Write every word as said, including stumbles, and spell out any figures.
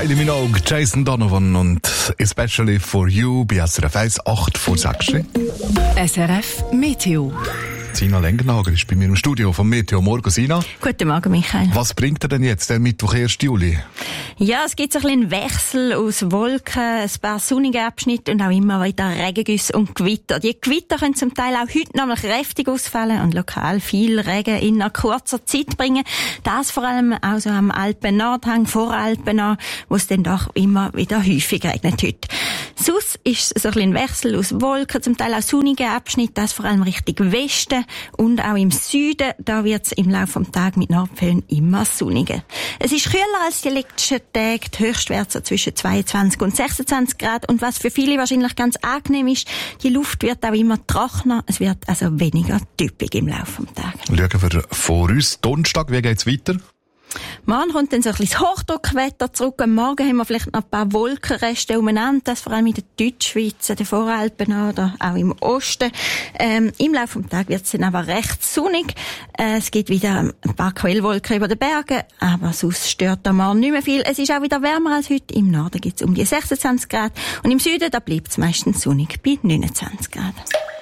Kylie Minogue, Jason Donovan und Especially for You bei S R F eins, acht vor sechs. S R F Meteo. Sina Lengenhager ist bei mir im Studio vom Meteo. Morgen, Sina. Guten Morgen, Michael. Was bringt er denn jetzt, der Mittwoch, ersten Juli? Ja, es gibt so ein bisschen einen Wechsel aus Wolken, ein paar sonnige Abschnitte und auch immer wieder Regengüsse und Gewitter. Die Gewitter können zum Teil auch heute noch mal kräftig ausfallen und lokal viel Regen in einer kurzer Zeit bringen. Das vor allem auch so am Alpen-Nordhang, vor Alpen, wo es dann doch immer wieder häufig regnet heute. Sonst ist so ein bisschen ein Wechsel aus Wolken, zum Teil auch sonnige Abschnitte, das vor allem Richtung Westen und auch im Süden. Da wird es im Laufe des Tages mit Nordföhn immer sonniger. Es ist kühler als die letzten Tage, die Höchstwerte so zwischen zweiundzwanzig und sechsundzwanzig Grad. Und was für viele wahrscheinlich ganz angenehm ist, die Luft wird auch immer trockener. Es wird also weniger typisch im Laufe des Tages. Schauen wir vor uns. Donnerstag, wie geht's weiter? Morgen kommt dann so ein bisschen das Hochdruckwetter zurück. Am Morgen haben wir vielleicht noch ein paar Wolkenreste umeinander, das vor allem in der Deutschschweiz, den Voralpen oder auch im Osten. Ähm, Im Laufe des Tages wird es dann aber recht sonnig. Äh, es gibt wieder ein paar Quellwolken über den Bergen, aber sonst stört am Morgen nicht mehr viel. Es ist auch wieder wärmer als heute. Im Norden gibt es um die sechsundzwanzig Grad und im Süden, da bleibt es meistens sonnig bei neunundzwanzig Grad.